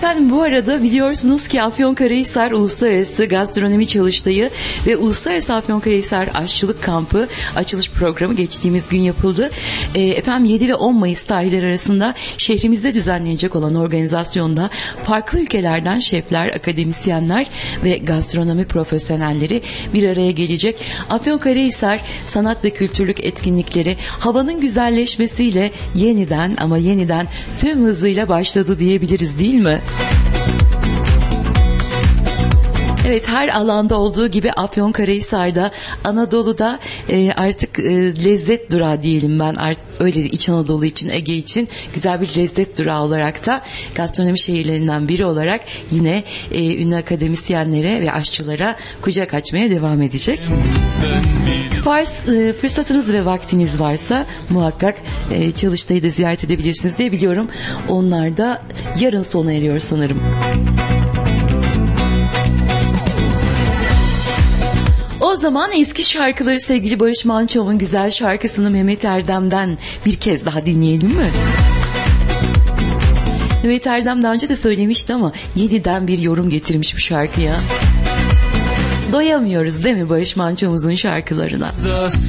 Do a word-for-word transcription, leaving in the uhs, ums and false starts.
Efendim bu arada biliyorsunuz ki Afyonkarahisar Uluslararası Gastronomi Çalıştayı ve Uluslararası Afyonkarahisar Aşçılık Kampı açılış programı geçtiğimiz gün yapıldı. E, efendim yedi ve on Mayıs tarihleri arasında şehrimizde düzenlenecek olan organizasyonda farklı ülkelerden şefler, akademisyenler ve gastronomi profesyonelleri bir araya gelecek. Afyonkarahisar sanat ve kültürlük etkinlikleri havanın güzelleşmesiyle yeniden ama yeniden tüm hızıyla başladı diyebiliriz, değil mi? Evet, her alanda olduğu gibi Afyonkarahisar'da, Anadolu'da e, artık e, lezzet durağı diyelim ben, artık öyle İç Anadolu için, Ege için güzel bir lezzet durağı olarak da gastronomi şehirlerinden biri olarak yine e, ünlü akademisyenlere ve aşçılara kucak açmaya devam edecek. Fars, e, fırsatınız ve vaktiniz varsa muhakkak e, Çalıştay'ı da ziyaret edebilirsiniz diye biliyorum. Onlar da yarın sona eriyor sanırım. O zaman eski şarkıları sevgili Barış Manço'nun güzel şarkısını Mehmet Erdem'den bir kez daha dinleyelim mi? Mehmet Erdem daha önce de söylemişti ama yeniden bir yorum getirmiş bu şarkıya. Doyamıyoruz değil mi Barış Manço'muzun şarkılarına?